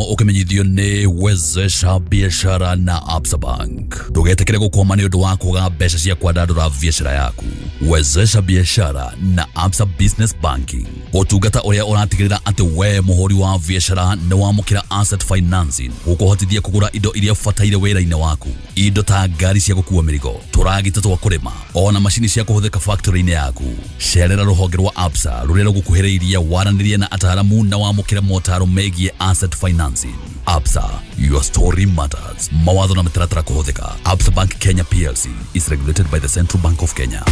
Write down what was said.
ukimenyithio ni Wezesha Biashara na Absa Bank. Ndugetekere gukoma ni undu wa kuga mbeca cia kwandandura biashara yaku. Wezesha Biashara na Absa Business Banking. Utungata uria uratigirira ati we muhuri wa biashara ni wamukira asset financing ukohotithia kugura indo iria fataire wira-ini waku. Indo ta ngari cia gukua mirigo, turagita twa kurima, ona mashini cia kuhuthika factory-ini yaku. Cerera ruhonge rwa Absa ruria rugukuhiriria waranirie na ataramu na wamukira motaro megie asset financing. Absa, your story matters. Mawatho na mitaratara kuhuthika. Absa Bank Kenya PLC is regulated by the Central Bank of Kenya.